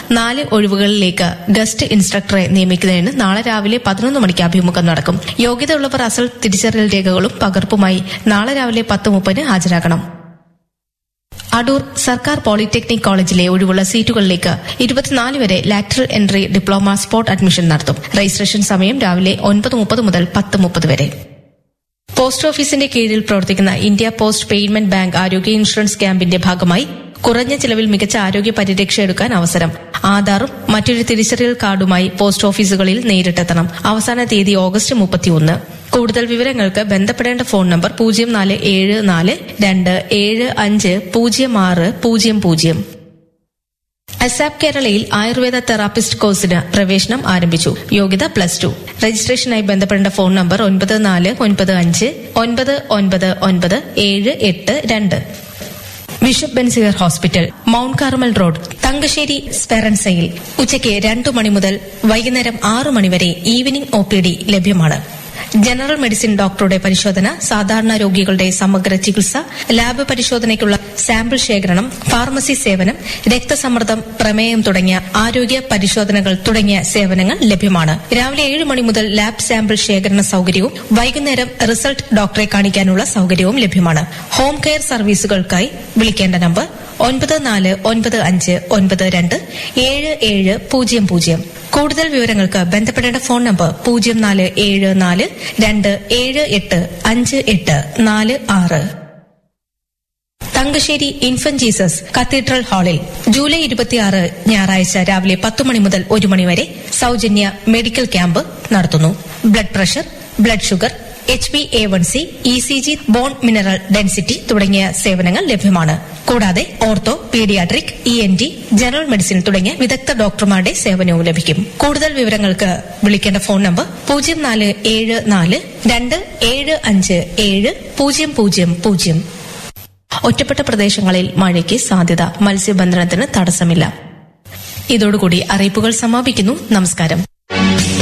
4 ഒഴിവുകളിലേക്ക് guest ഇൻസ്ട്രക്ടറെ നിയമിക്കുന്നതിന് നാളെ രാവിലെ 11 മണിക്ക് അഭിമുഖം നടക്കും. യോഗ്യതയുള്ളവർ അസൽ തിരിച്ചറിയൽ രേഖകളും പകർപ്പുമായി നാളെ രാവിലെ 10:30 ഹാജരാകണം. അടൂർ സർക്കാർ പോളിടെക്നിക് കോളേജിലെ ഒഴിവുള്ള സീറ്റുകളിലേക്ക് 24 വരെ lateral entry diploma spot admission നടത്തും. രജിസ്ട്രേഷൻ സമയം രാവിലെ 9:30 മുതൽ 10:30 വരെ. പോസ്റ്റ് ഓഫീസിന്റെ കീഴിൽ പ്രവർത്തിക്കുന്ന ഇന്ത്യ പോസ്റ്റ് പേയ്മെന്റ് ബാങ്ക് ആരോഗ്യ ഇൻഷുറൻസ് ക്യാമ്പിന്റെ ഭാഗമായി കുറഞ്ഞ ചിലവിൽ മികച്ച ആരോഗ്യ പരിരക്ഷ എടുക്കാൻ അവസരം. ആധാറും മറ്റൊരു തിരിച്ചറിയൽ കാർഡുമായി പോസ്റ്റ് ഓഫീസുകളിൽ നേരിട്ടെത്തണം. അവസാന തീയതി ഓഗസ്റ്റ് 31. കൂടുതൽ വിവരങ്ങൾക്ക് ബന്ധപ്പെടേണ്ട ഫോൺ നമ്പർ 0474750600. അസാപ് കേരളയിൽ ആയുർവേദ തെറാപ്പിസ്റ്റ് കോഴ്സിന് പ്രവേശനം ആരംഭിച്ചു. യോഗ്യത +2. രജിസ്ട്രേഷനായി ബന്ധപ്പെടേണ്ട phone number 9495999782. Bishop Benziger hospital, mount Carmel road, Thangassery സ്പെറൻസയിൽ ഉച്ചയ്ക്ക് 2 മണി മുതൽ വൈകുന്നേരം 6 മണി വരെ ഈവനിംഗ് OPD ലഭ്യമാണ്. ജനറൽ മെഡിസിൻ ഡോക്ടറുടെ പരിശോധന, സാധാരണ രോഗികളുടെ സമഗ്ര ചികിത്സ, ലാബ് പരിശോധനയ്ക്കുള്ള സാമ്പിൾ ശേഖരണം, ഫാർമസി സേവനം, രക്തസമ്മർദ്ദം, പ്രമേയം തുടങ്ങിയ ആരോഗ്യ പരിശോധനകൾ തുടങ്ങിയ സേവനങ്ങൾ ലഭ്യമാണ്. രാവിലെ 7 മണി മുതൽ ലാബ് സാമ്പിൾ ശേഖരണ സൌകര്യവും വൈകുന്നേരം റിസൾട്ട് ഡോക്ടറെ കാണിക്കാനുള്ള സൌകര്യവും ലഭ്യമാണ്. ഹോം കെയർ സർവീസുകൾക്കായി വിളിക്കേണ്ട നമ്പർ 9495927700. കൂടുതൽ വിവരങ്ങൾക്ക് ബന്ധപ്പെടേണ്ട phone number 0474278586. Thangassery infant Jesus cathedral ഹാളിൽ ജൂലൈ 26 ഞായറാഴ്ച രാവിലെ 10 മണി മുതൽ 1 മണി വരെ സൌജന്യ മെഡിക്കൽ ക്യാമ്പ് നടത്തുന്നു. Blood pressure, blood sugar, HbA1c, ECG, bone mineral density തുടങ്ങിയ സേവനങ്ങൾ ലഭ്യമാണ്. കൂടാതെ ortho, paediatric, ENT, general medicine തുടങ്ങിയ വിദഗ്ധ ഡോക്ടർമാരുടെ സേവനവും ലഭിക്കും. കൂടുതൽ വിവരങ്ങൾക്ക് വിളിക്കേണ്ട ഫോൺ നമ്പർ 0474275700. ഒറ്റപ്പെട്ട പ്രദേശങ്ങളിൽ മഴയ്ക്ക് സാധ്യത. മത്സ്യബന്ധനത്തിന് തടസ്സമില്ല. ഇതോടുകൂടി അറിയിപ്പുകൾ സമാപിക്കുന്നു. നമസ്കാരം.